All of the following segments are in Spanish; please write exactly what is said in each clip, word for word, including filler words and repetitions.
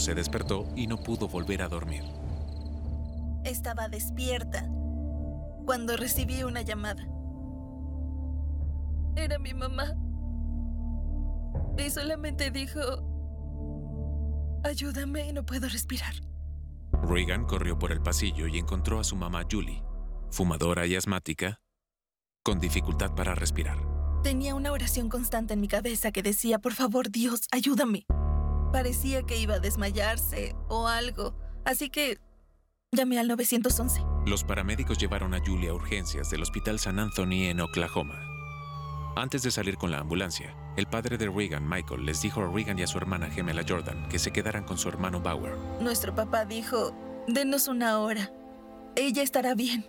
se despertó y no pudo volver a dormir. Estaba despierta cuando recibí una llamada. Era mi mamá. Y solamente dijo: ayúdame, no puedo respirar. Regan corrió por el pasillo y encontró a su mamá Julie, fumadora y asmática, con dificultad para respirar. Tenía una oración constante en mi cabeza que decía: por favor, Dios, ayúdame. Parecía que iba a desmayarse o algo, así que llamé al nueve once. Los paramédicos llevaron a Julie a urgencias del Hospital San Anthony en Oklahoma. Antes de salir con la ambulancia, el padre de Regan, Michael, les dijo a Regan y a su hermana gemela Jordan que se quedaran con su hermano Bauer. Nuestro papá dijo: denos una hora. Ella estará bien.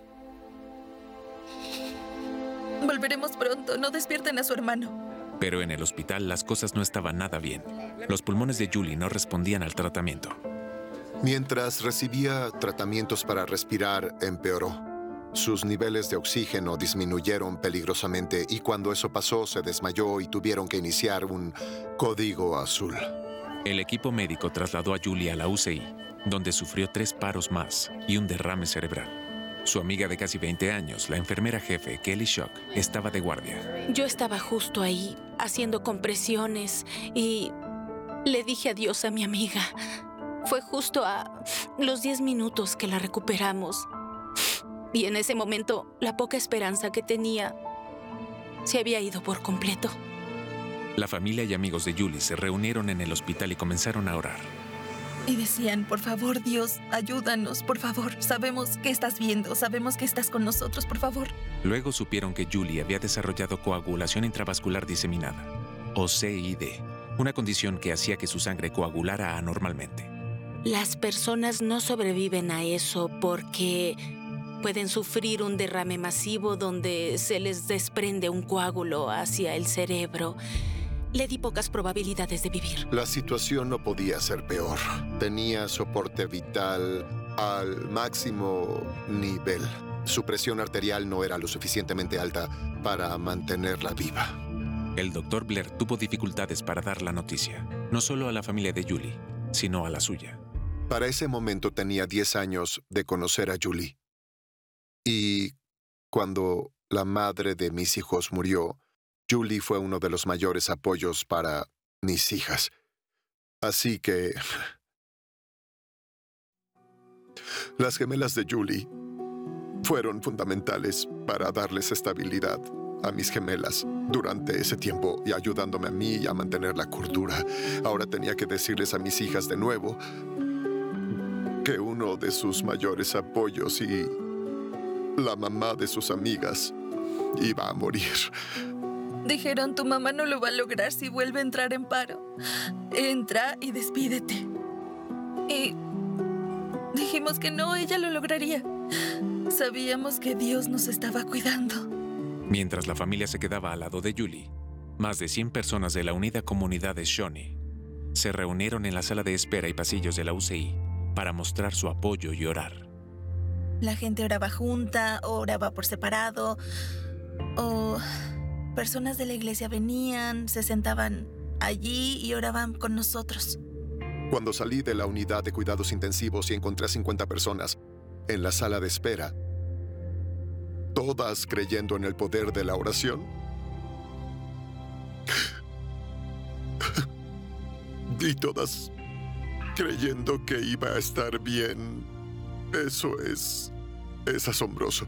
Volveremos pronto, no despierten a su hermano. Pero en el hospital las cosas no estaban nada bien. Los pulmones de Julie no respondían al tratamiento. Mientras recibía tratamientos para respirar, empeoró. Sus niveles de oxígeno disminuyeron peligrosamente y cuando eso pasó se desmayó y tuvieron que iniciar un código azul. El equipo médico trasladó a Julie a la U C I, donde sufrió tres paros más y un derrame cerebral. Su amiga de casi veinte años, la enfermera jefe, Kelly Shock, estaba de guardia. Yo estaba justo ahí, haciendo compresiones, y le dije adiós a mi amiga. Fue justo a los diez minutos que la recuperamos. Y en ese momento, la poca esperanza que tenía se había ido por completo. La familia y amigos de Julie se reunieron en el hospital y comenzaron a orar. Y decían: por favor, Dios, ayúdanos, por favor. Sabemos que estás viendo, sabemos que estás con nosotros, por favor. Luego supieron que Julie había desarrollado coagulación intravascular diseminada, o C I D, una condición que hacía que su sangre coagulara anormalmente. Las personas no sobreviven a eso porque pueden sufrir un derrame masivo donde se les desprende un coágulo hacia el cerebro. Le di pocas probabilidades de vivir. La situación no podía ser peor. Tenía soporte vital al máximo nivel. Su presión arterial no era lo suficientemente alta para mantenerla viva. El doctor Blair tuvo dificultades para dar la noticia, no solo a la familia de Julie, sino a la suya. Para ese momento tenía diez años de conocer a Julie. Y cuando la madre de mis hijos murió, Julie fue uno de los mayores apoyos para mis hijas. Así que las gemelas de Julie fueron fundamentales para darles estabilidad a mis gemelas durante ese tiempo y ayudándome a mí a mantener la cordura. Ahora tenía que decirles a mis hijas de nuevo que uno de sus mayores apoyos y la mamá de sus amigas iba a morir. Dijeron: tu mamá no lo va a lograr si vuelve a entrar en paro. Entra y despídete. Y dijimos que no, ella lo lograría. Sabíamos que Dios nos estaba cuidando. Mientras la familia se quedaba al lado de Julie, más de cien personas de la unida comunidad de Shawnee se reunieron en la sala de espera y pasillos de la U C I para mostrar su apoyo y orar. La gente oraba junta, o oraba por separado, o personas de la iglesia venían, se sentaban allí y oraban con nosotros. Cuando salí de la unidad de cuidados intensivos y encontré a cincuenta personas en la sala de espera, todas creyendo en el poder de la oración, y todas creyendo que iba a estar bien, eso es... es asombroso.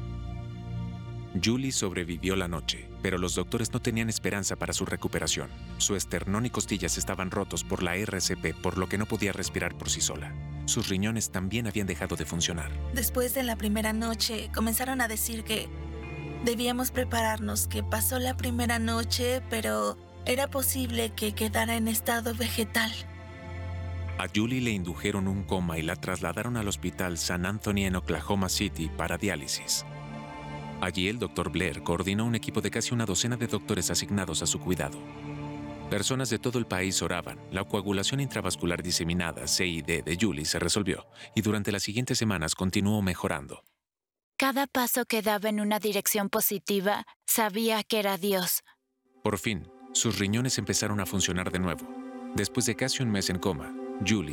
Julie sobrevivió la noche, pero los doctores no tenían esperanza para su recuperación. Su esternón y costillas estaban rotos por la R C P, por lo que no podía respirar por sí sola. Sus riñones también habían dejado de funcionar. Después de la primera noche, comenzaron a decir que debíamos prepararnos, que pasó la primera noche, pero era posible que quedara en estado vegetal. A Julie le indujeron un coma y la trasladaron al hospital San Anthony en Oklahoma City para diálisis. Allí el doctor Blair coordinó un equipo de casi una docena de doctores asignados a su cuidado. Personas de todo el país oraban. La coagulación intravascular diseminada, C I D, de Julie se resolvió y durante las siguientes semanas continuó mejorando. Cada paso que daba en una dirección positiva, sabía que era Dios. Por fin, sus riñones empezaron a funcionar de nuevo. Después de casi un mes en coma, Julie